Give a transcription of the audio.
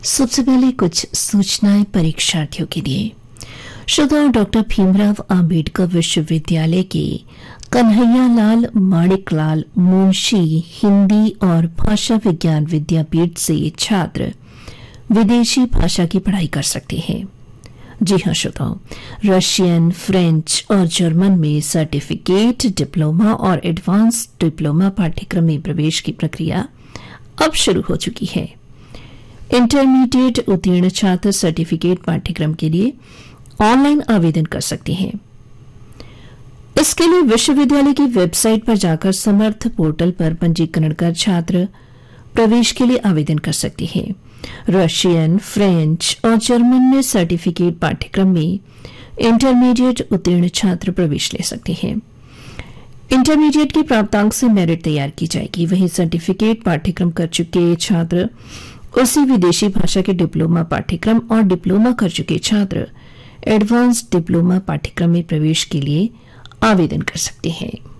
सबसे पहले कुछ सूचनाएं परीक्षार्थियों के लिए। श्रोताओं, डॉक्टर भीमराव अंबेडकर विश्वविद्यालय के कन्हैयालाल माणिकलाल मुंशी हिंदी और भाषा विज्ञान विद्यापीठ से छात्र विदेशी भाषा की पढ़ाई कर सकते हैं। जी हाँ श्रोताओं, रशियन, फ्रेंच और जर्मन में सर्टिफिकेट, डिप्लोमा और एडवांस डिप्लोमा पाठ्यक्रम में प्रवेश की प्रक्रिया अब शुरू हो चुकी है। इंटरमीडिएट उत्तीर्ण छात्र सर्टिफिकेट पाठ्यक्रम के लिए ऑनलाइन आवेदन कर सकते हैं। इसके लिए विश्वविद्यालय की वेबसाइट पर जाकर समर्थ पोर्टल पर पंजीकरण कर छात्र प्रवेश के लिए आवेदन कर सकते हैं। रशियन, फ्रेंच और जर्मन में सर्टिफिकेट पाठ्यक्रम में इंटरमीडिएट उत्तीर्ण छात्र प्रवेश ले सकते हैं। इंटरमीडिएट के प्राप्तांक से मेरिट तैयार की जाएगी। वहीं सर्टिफिकेट पाठ्यक्रम कर चुके छात्र उसी विदेशी भाषा के डिप्लोमा पाठ्यक्रम और डिप्लोमा कर चुके छात्र एडवांस डिप्लोमा पाठ्यक्रम में प्रवेश के लिए आवेदन कर सकते हैं।